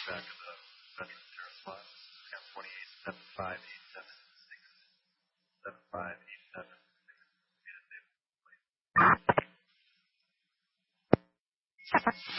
back of the veteran zero slot. We have 287587675876.